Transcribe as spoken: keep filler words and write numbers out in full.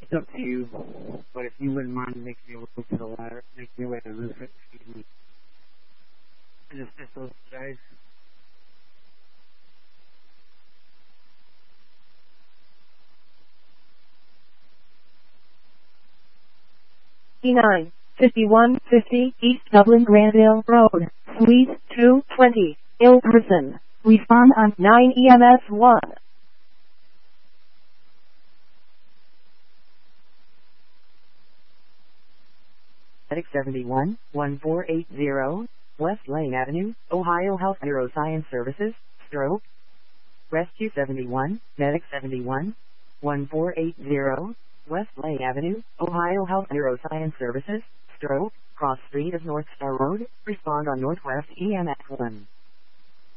It's up to you, but if you wouldn't mind making me move to the ladder, make me way to move it, excuse me. I just miss those guys. E nine, fifty-one fifty East Dublin Granville Road, Suite two twenty, Ilderson. Respond on nine E M S one. Medic seventy-one, one four eight zero, West Lane Avenue, Ohio Health Neuroscience Services, stroke. Rescue seventy-one, Medic seventy-one, one four eight zero, West Lane Avenue, Ohio Health Neuroscience Services, stroke, cross street of North Star Road, respond on Northwest E M S one.